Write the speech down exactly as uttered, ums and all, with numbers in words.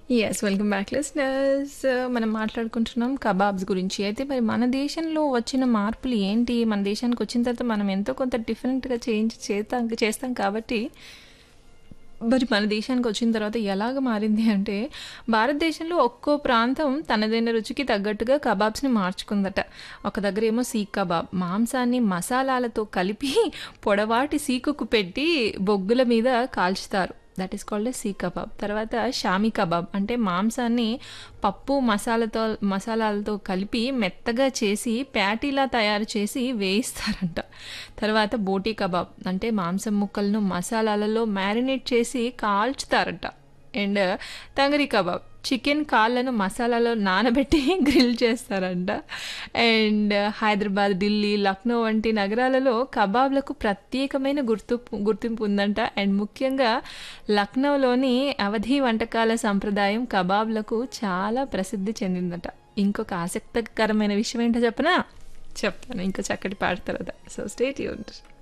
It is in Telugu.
యెస్. Welcome back listeners. మనం మాట్లాడుకుంటున్నాం కబాబ్స్ గురించి. అయితే మరి మన దేశంలో వచ్చిన మార్పులు ఏంటి? మన దేశానికొచ్చిన తర్వాత మనం ఎంతో కొంత డిఫరెంట్‌గా చేంజ్ చేతాం చేస్తాం కాబట్టి, మరి మన దేశానికొచ్చిన తర్వాత ఎలాగ మారింది అంటే, భారతదేశంలో ఒక్కో ప్రాంతం తనదైన రుచికి తగ్గట్టుగా కబాబ్స్‌ని మార్చుకుందట. ఒక దగ్గరేమో సీక్ కబాబ్. మాంసాన్ని మసాలాలతో కలిపి పొడవాటి సీకుకు పెట్టి బొగ్గుల మీద కాల్చుతారు. That is called a seek kebab. తర్వాత షామీ కబాబ్ అంటే మాంసాన్ని పప్పు మసాలాతో మసాలాలతో కలిపి మెత్తగా చేసి ప్యాటీలా తయారు చేసి వేయిస్తారంట. తర్వాత బోటీ కబాబ్ అంటే మాంసం ముక్కలను మసాలాలలో మ్యారినేట్ చేసి కాల్చుతారంట. అండ్ తంగరి కబాబ్ చికెన్ కాళ్ళను మసాలాలో నానబెట్టి గ్రిల్ చేస్తారంట. అండ్ హైదరాబాద్, ఢిల్లీ, లక్నో వంటి నగరాలలో కబాబ్లకు ప్రత్యేకమైన గుర్తింపు గుర్తింపు ఉందంట. అండ్ ముఖ్యంగా లక్నోలోని అవధి వంటకాల సంప్రదాయం కబాబ్లకు చాలా ప్రసిద్ధి చెందిందట. ఇంకొక ఆసక్తికరమైన విషయం ఏంటో చెప్పనా? చెప్తాను ఇంకో చక్కటి పాట తర్వాత. So stay tuned.